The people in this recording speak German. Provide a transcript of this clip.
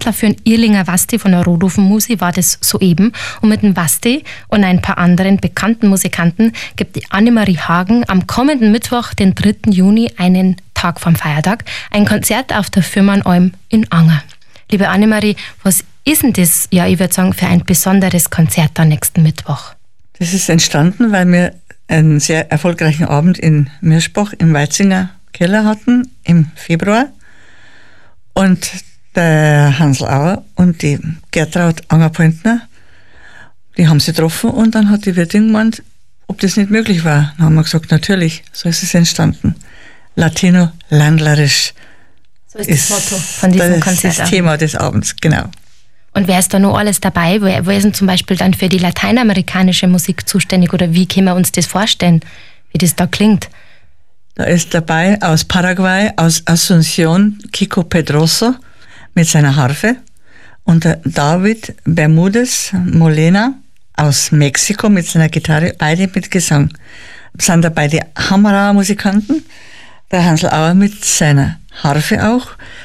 Konzertler für den Irlinger Wasti von der Rodhofen Musi war das soeben. Und mit dem Wasti und ein paar anderen bekannten Musikanten gibt die Annemarie Hagen am kommenden Mittwoch, den 3. Juni, einen Tag vom Feiertag, ein Konzert auf der Firmenalm in Anger. Liebe Annemarie, was ist denn das, ja, ich würde sagen, für ein besonderes Konzert am nächsten Mittwoch? Das ist entstanden, weil wir einen sehr erfolgreichen Abend in Mirschbach im Weizinger Keller hatten im Februar. Und der Hansl Auer und die Gertraud Angerpointner, die haben sie getroffen und dann hat die Wirtin gemeint, ob das nicht möglich war. Dann haben wir gesagt, natürlich, so ist es entstanden. Latino-Landlerisch so ist das Motto von diesem Konzert. Das Thema des Abends, genau. Und wer ist da noch alles dabei? Wer ist denn zum Beispiel dann für die lateinamerikanische Musik zuständig oder wie können wir uns das vorstellen, wie das da klingt? Da ist dabei aus Paraguay, aus Asunción, Kiko Pedroso mit seiner Harfe und der David Bermúdez Molina aus Mexiko mit seiner Gitarre, beide mit Gesang. Es sind dabei die Hammerer Musikanten, der Hansl Auer mit seiner Harfe auch,